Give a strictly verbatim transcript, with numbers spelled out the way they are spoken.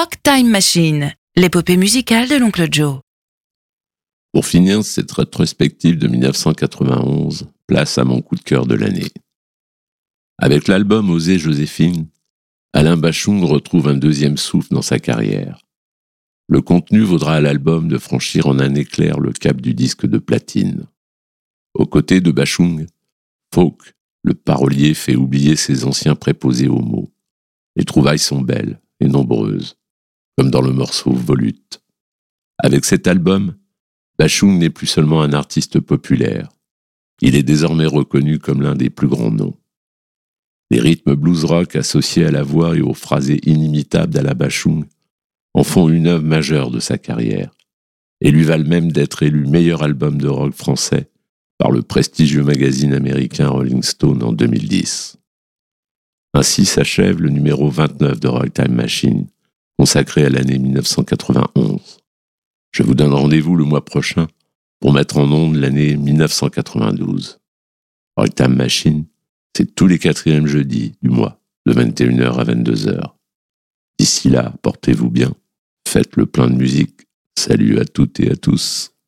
Rock Time Machine, l'épopée musicale de l'oncle Joe. Pour finir cette rétrospective de dix-neuf cent quatre-vingt-onze, place à mon coup de cœur de l'année. Avec l'album Oser Joséphine, Alain Bashung retrouve un deuxième souffle dans sa carrière. Le contenu vaudra à l'album de franchir en un éclair le cap du disque de platine. Aux côtés de Bashung, Folk, le parolier, fait oublier ses anciens préposés aux mots. Les trouvailles sont belles et nombreuses, comme dans le morceau Volute. Avec cet album, Bashung n'est plus seulement un artiste populaire. Il est désormais reconnu comme l'un des plus grands noms. Les rythmes blues rock associés à la voix et aux phrasés inimitables d'Alain Bashung en font une œuvre majeure de sa carrière et lui valent même d'être élu meilleur album de rock français par le prestigieux magazine américain Rolling Stone en deux mille dix. Ainsi s'achève le numéro vingt-neuf de Rock Time Machine, consacré à l'année dix-neuf cent quatre-vingt-onze. Je vous donne rendez-vous le mois prochain pour mettre en onde l'année dix-neuf cent quatre-vingt-douze. Rock Time Machine, c'est tous les quatrièmes jeudis du mois, de vingt et une heures à vingt-deux heures. D'ici là, portez-vous bien, faites le plein de musique. Salut à toutes et à tous.